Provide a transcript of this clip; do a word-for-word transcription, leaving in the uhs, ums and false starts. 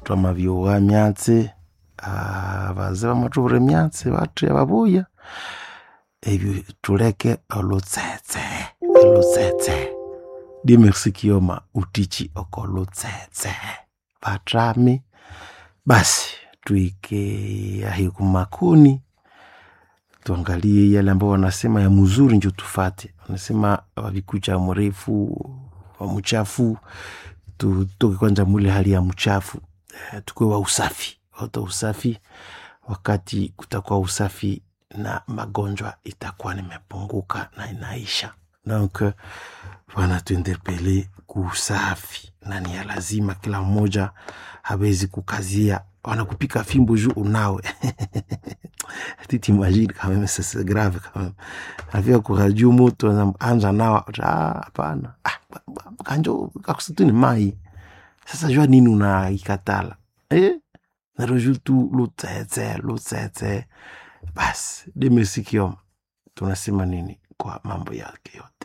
twamavyowa myatse abaze bamatuvure myatse batya babuya ebyo tuleke olutsetse olutsetse di merci kioma utichi okolutsetse batrami basi tuike ahi kumakuni tuangalie yale ambao wanasema ya mzuri ndio tufate. Wanasema wavikucha mrefu wa mchafu tutoke kwanza mule hali ya mchafu e, tukue wa usafi hata usafi wakati kutakuwa usafi na magonjwa itakuwa nimepunguka na inaisha. Donc wana tuinterpele kusafi na ni lazima kila mmoja hawezi kukazia wanakupika fimbo juu unawe. Tu t'imagines quand même, c'est, c'est grave quand même. Afia kurajuu moto anja nawa ah hapana ah kanjo kakusitu ni mai sasa jua nini unaikatala eh na rejou tu lutsetse lutsetse basi de merci kiom tunasema nini kwa mambo yake yote.